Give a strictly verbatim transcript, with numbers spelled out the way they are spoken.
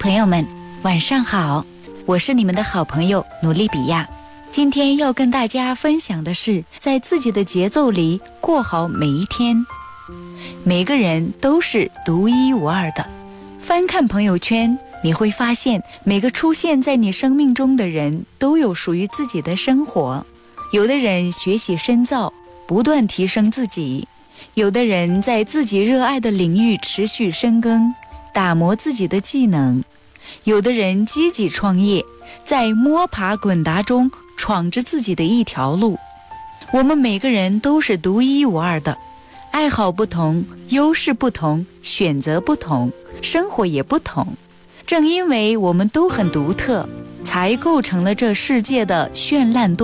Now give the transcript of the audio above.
朋友们，晚上好，我是你们的好朋友努力比亚。今天要跟大家分享的是，在自己的节奏里过好每一天。每个人都是独一无二的。翻看朋友圈，你会发现每个出现在你生命中的人都有属于自己的生活。有的人学习深造，不断提升自己；有的人在自己热爱的领域持续深耕，打磨自己的技能；有的人积极创业，在摸爬滚打中闯着自己的一条路。我们每个人都是独一无二的，爱好不同，优势不同，选择不同，生活也不同。正因为我们都很独特，才构成了这世界的绚烂多